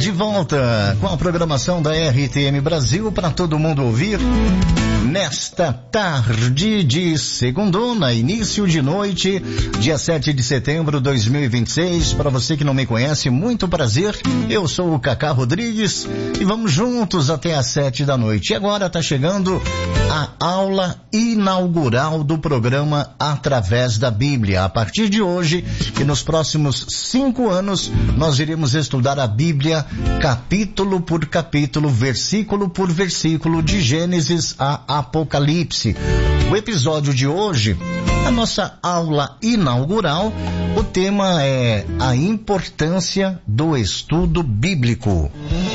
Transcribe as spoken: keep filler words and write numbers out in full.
de volta com a programação da R T M Brasil para todo mundo ouvir nesta tarde de segundona, início de noite, dia sete de setembro de dois mil e vinte e seis. Para você que não me conhece, muito prazer, eu sou o Cacá Rodrigues e vamos juntos até às sete da noite. E agora está chegando a aula inaugural do programa Através da Bíblia. A partir de hoje e nos próximos cinco anos, nós iremos estudar a Bíblia capítulo por capítulo, versículo por versículo, de Gênesis a Apocalipse. O episódio de hoje, a nossa aula inaugural, o tema é a importância do estudo bíblico.